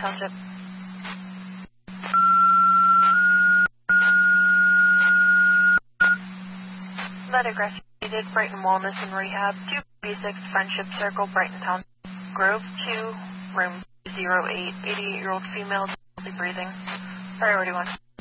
Township. Lead aggressive needed, Brighton Wellness and Rehab, 2B6 Friendship Circle, Brighton Township, Grove 2, room 08, 88-year-old female, difficulty breathing. Priority 1.